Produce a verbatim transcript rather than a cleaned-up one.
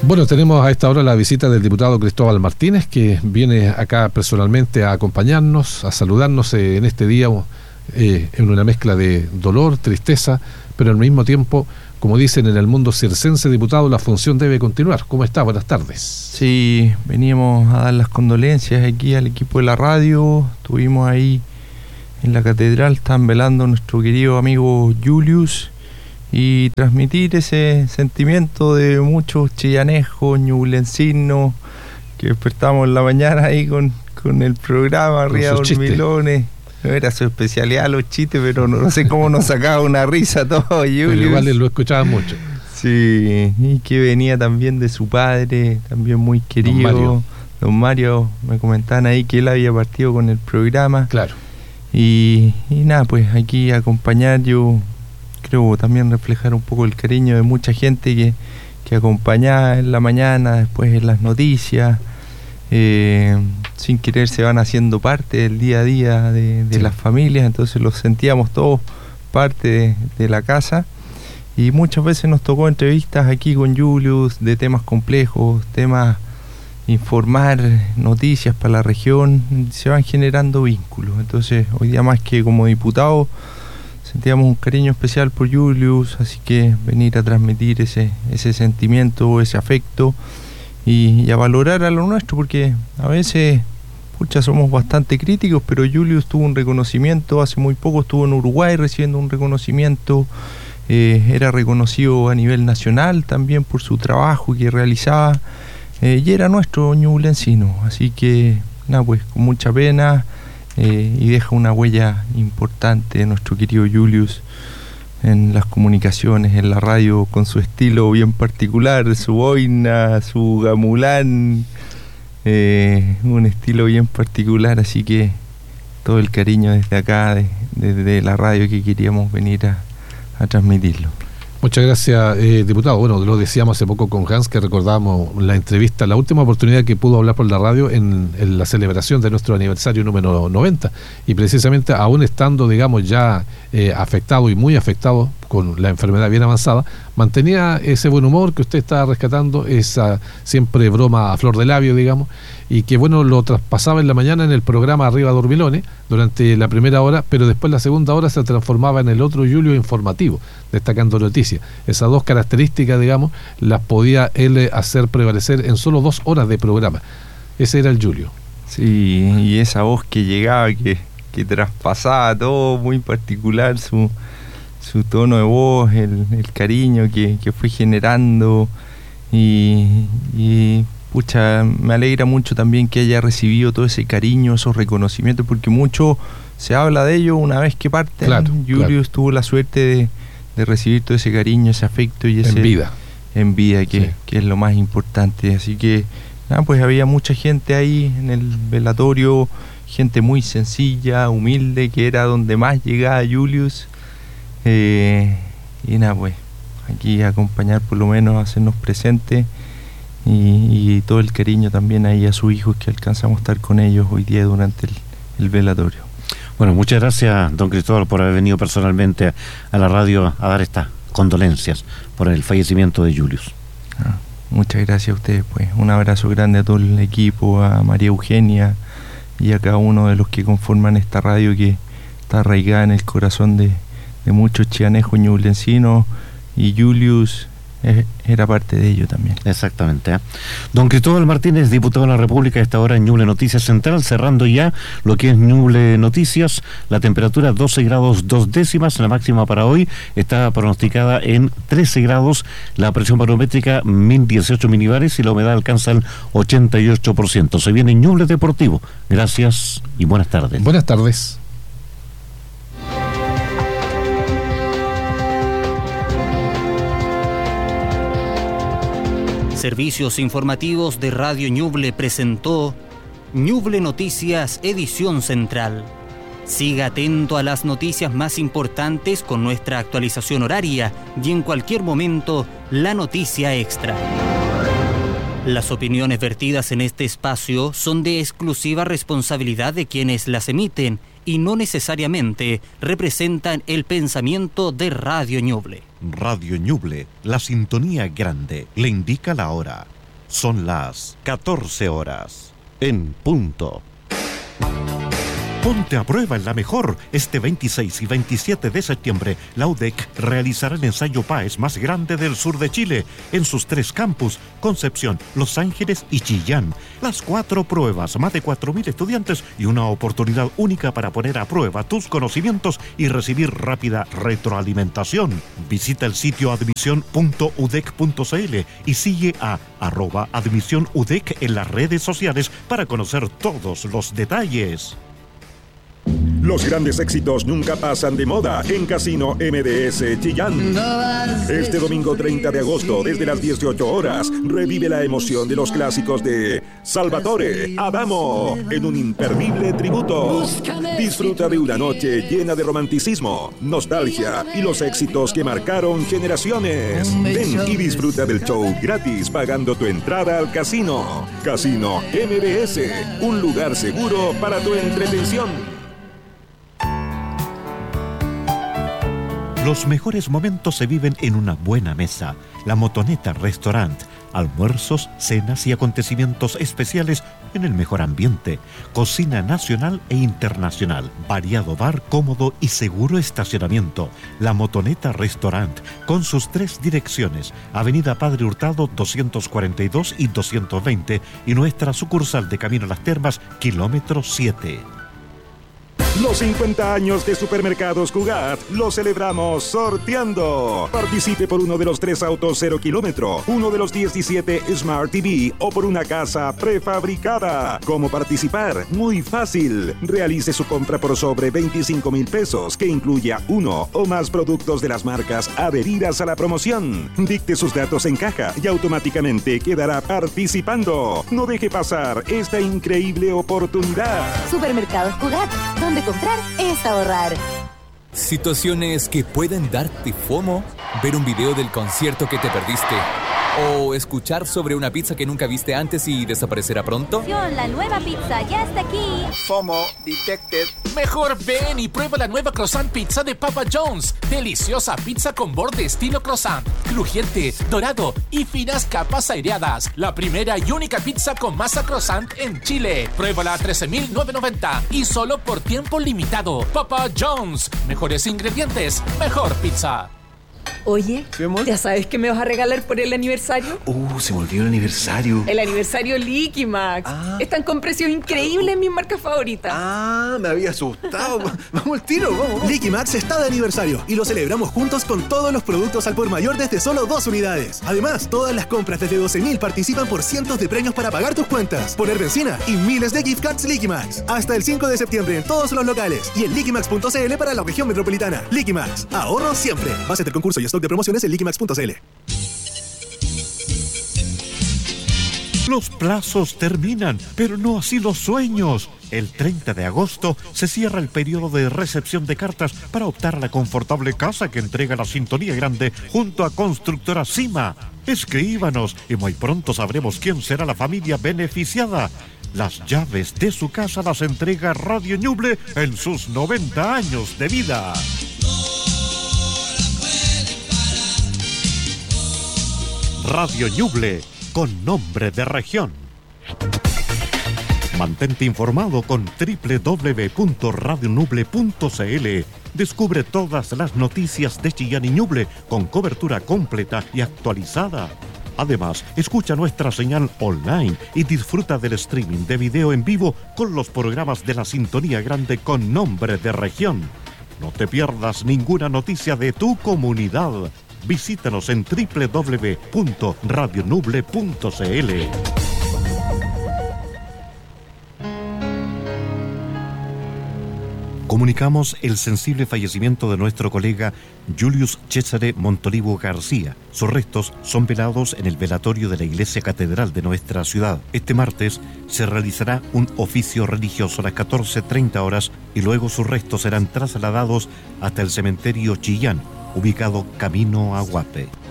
Bueno, tenemos a esta hora la visita del diputado Cristóbal Martínez, que viene acá personalmente a acompañarnos, a saludarnos eh, en este día eh, en una mezcla de dolor, tristeza, pero al mismo tiempo, como dicen en el mundo circense, diputado, la función debe continuar. ¿Cómo está? Buenas tardes. Sí, veníamos a dar las condolencias aquí al equipo de la radio. Estuvimos ahí en la catedral, están velando a nuestro querido amigo Julius, y transmitir ese sentimiento de muchos chillanejos, ñublencinos, que despertamos en la mañana ahí con, con el programa arriba de Dormilones. No era su especialidad los chistes, pero no, no sé cómo nos sacaba una risa todo, Julius. Pero igual lo escuchaba mucho. Sí, y que venía también de su padre, también muy querido. Don Mario. Don Mario, me comentaban ahí que él había partido con el programa. Claro. Y, y nada, pues aquí acompañar, yo creo también reflejar un poco el cariño de mucha gente que, que acompañaba en la mañana, después en las noticias, eh, sin querer se van haciendo parte del día a día de, de sí. las familias, entonces los sentíamos todos parte de, de la casa, y muchas veces nos tocó entrevistas aquí con Julius de temas complejos, temas, informar, noticias para la región, se van generando vínculos. Entonces hoy día, más que como diputado, sentíamos un cariño especial por Julius, así que venir a transmitir ese, ese sentimiento, ese afecto, y, y a valorar a lo nuestro, porque a veces, pucha, somos bastante críticos, pero Julius tuvo un reconocimiento, hace muy poco estuvo en Uruguay recibiendo un reconocimiento, eh, era reconocido a nivel nacional también por su trabajo que realizaba, eh, y era nuestro ñublencino, así que nada, pues con mucha pena. Eh, y deja una huella importante de nuestro querido Julius en las comunicaciones, en la radio, con su estilo bien particular, su boina, su gamulán, eh, un estilo bien particular, así que todo el cariño desde acá, de, desde la radio, que queríamos venir a, a transmitirlo. Muchas gracias, eh, diputado. Bueno, lo decíamos hace poco con Hans, que recordábamos la entrevista, la última oportunidad que pudo hablar por la radio en, en la celebración de nuestro aniversario número noventa, y precisamente aún estando, digamos, ya eh, afectado y muy afectado con la enfermedad bien avanzada, mantenía ese buen humor que usted está rescatando, esa siempre broma a flor de labio, digamos, y que bueno, lo traspasaba en la mañana en el programa Arriba Dormilones durante la primera hora, pero después la segunda hora se transformaba en el otro Julio informativo, destacando noticias. Esas dos características, digamos, las podía él hacer prevalecer en solo dos horas de programa. Ese era el Julio. Sí, y esa voz que llegaba, que, que traspasaba todo, muy particular, su, su tono de voz, el, el cariño que, que fue generando, y, y pucha, me alegra mucho también que haya recibido todo ese cariño, esos reconocimientos, porque mucho se habla de ello una vez que parten. Claro, Julius claro. tuvo la suerte de, de recibir todo ese cariño, ese afecto y ese en vida, en vida que, sí. que es lo más importante. Así que nada, pues había mucha gente ahí en el velatorio, gente muy sencilla, humilde, que era donde más llegaba Julius, eh, y nada, pues aquí acompañar, por lo menos hacernos presentes, y, y todo el cariño también ahí a sus hijos, que alcanzamos a estar con ellos hoy día durante el, el velatorio. Bueno, muchas gracias, don Cristóbal, por haber venido personalmente a, a la radio a dar estas condolencias por el fallecimiento de Julius. Ah, muchas gracias a ustedes, pues. Un abrazo grande a todo el equipo, a María Eugenia y a cada uno de los que conforman esta radio, que está arraigada en el corazón de, de muchos chianejos ñublencinos, y Julius eh, era parte de ello también. Exactamente. ¿eh? Don Cristóbal Martínez, diputado de la República, a esta hora en Ñuble Noticias Central, cerrando ya lo que es Ñuble Noticias. La temperatura doce grados dos décimas, la máxima para hoy está pronosticada en trece grados, la presión barométrica mil dieciocho milibares y la humedad alcanza el ochenta y ocho por ciento. Se viene Ñuble Deportivo. Gracias y buenas tardes. Buenas tardes. Servicios informativos de Radio Ñuble presentó Ñuble Noticias Edición Central. Siga atento a las noticias más importantes con nuestra actualización horaria y en cualquier momento la noticia extra. Las opiniones vertidas en este espacio son de exclusiva responsabilidad de quienes las emiten y no necesariamente representan el pensamiento de Radio Ñuble. Radio Ñuble, la sintonía grande, le indica la hora. Son las catorce horas, en punto. Ponte a prueba en la mejor. Este veintiséis y veintisiete de septiembre, la U D E C realizará el ensayo P A E S más grande del sur de Chile, en sus tres campus, Concepción, Los Ángeles y Chillán. Las cuatro pruebas, más de cuatro mil estudiantes y una oportunidad única para poner a prueba tus conocimientos y recibir rápida retroalimentación. Visita el sitio admisión punto udec punto cl y sigue a arroba admisionudec en las redes sociales para conocer todos los detalles. Los grandes éxitos nunca pasan de moda en Casino M D S Chillán. Este domingo treinta de agosto, desde las dieciocho horas, revive la emoción de los clásicos de Salvatore, Adamo, en un imperdible tributo. Disfruta de una noche llena de romanticismo, nostalgia y los éxitos que marcaron generaciones. Ven y disfruta del show gratis pagando tu entrada al casino. Casino M D S, un lugar seguro para tu entretención. Los mejores momentos se viven en una buena mesa. La Motoneta Restaurant. Almuerzos, cenas y acontecimientos especiales en el mejor ambiente. Cocina nacional e internacional. Variado bar, cómodo y seguro estacionamiento. La Motoneta Restaurant, con sus tres direcciones. Avenida Padre Hurtado doscientos cuarenta y dos y doscientos veinte y nuestra sucursal de Camino a las Termas, kilómetro siete. Los cincuenta años de Supermercados Cugat los celebramos sorteando. Participe por uno de los tres autos cero kilómetro, uno de los diecisiete Smart T V o por una casa prefabricada. ¿Cómo participar? Muy fácil. Realice su compra por sobre veinticinco mil pesos, que incluya uno o más productos de las marcas adheridas a la promoción. Dicte sus datos en caja y automáticamente quedará participando. No deje pasar esta increíble oportunidad. Supermercados Cugat, donde comprar es ahorrar. Situaciones que pueden darte FOMO, ver un video del concierto que te perdiste o escuchar sobre una pizza que nunca viste antes y desaparecerá pronto. La nueva pizza ya está aquí. FOMO detected. Mejor ven y prueba la nueva croissant pizza de Papa John's. Deliciosa pizza con borde estilo croissant, crujiente, dorado y finas capas aireadas. La primera y única pizza con masa croissant en Chile. Pruébala a trece mil novecientos noventa y solo por tiempo limitado. Papa John's. Mejores ingredientes, mejor pizza. Oye, ¿ya sabes qué me vas a regalar por el aniversario? Uh, se me olvidó el aniversario. El aniversario Liquimax. Ah. Están con precios increíbles en mis marcas favoritas. Ah, me había asustado. Vamos al tiro, vamos, vamos. Liquimax está de aniversario y lo celebramos juntos con todos los productos al por mayor desde solo dos unidades. Además, todas las compras desde doce mil participan por cientos de premios para pagar tus cuentas, poner benzina y miles de gift cards Liquimax. Hasta el cinco de septiembre en todos los locales y en liquimax punto cl para la región metropolitana. Liquimax, ahorro siempre. Base del concurso y stock de promociones en liquimax punto cl. Los plazos terminan, pero no así los sueños. El treinta de agosto se cierra el periodo de recepción de cartas para optar a la confortable casa que entrega la Sintonía Grande junto a Constructora Cima. Escríbanos y muy pronto sabremos quién será la familia beneficiada. Las llaves de su casa las entrega Radio Ñuble en sus noventa años de vida. Radio Ñuble, con nombre de región. Mantente informado con doble u doble u doble u punto radio ñuble punto cl. Descubre todas las noticias de Chillán y Ñuble con cobertura completa y actualizada. Además, escucha nuestra señal online y disfruta del streaming de video en vivo con los programas de la Sintonía Grande con nombre de región. No te pierdas ninguna noticia de tu comunidad. Visítanos en doble u doble u doble u punto radio ñuble punto cl. Comunicamos el sensible fallecimiento de nuestro colega Julius Cesare Montolivo García. Sus restos son velados en el velatorio de la Iglesia Catedral de nuestra ciudad. Este martes se realizará un oficio religioso a las catorce treinta horas y luego sus restos serán trasladados hasta el cementerio Chillán, ubicado camino a Guape.